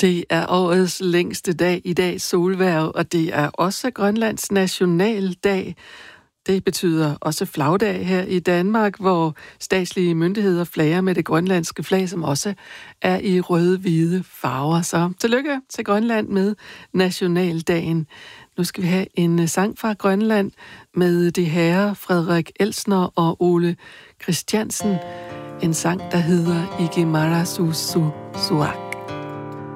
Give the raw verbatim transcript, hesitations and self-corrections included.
Det er årets længste dag i dag, solværv, og det er også Grønlands nationaldag. Det betyder også flagdag her i Danmark, hvor statslige myndigheder flager med det grønlandske flag, som også er i røde-hvide farver. Så tillykke til Grønland med nationaldagen. Nu skal vi have en sang fra Grønland med de herrer Frederik Elsner og Ole Christiansen. En sang, der hedder Igimarasusu Suak.